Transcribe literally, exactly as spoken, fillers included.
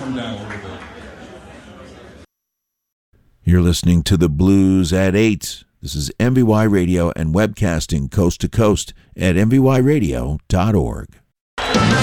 come down a little bit. You're listening to The Blues at eight. This is M V Y Radio and webcasting coast to coast at m v y radio dot org.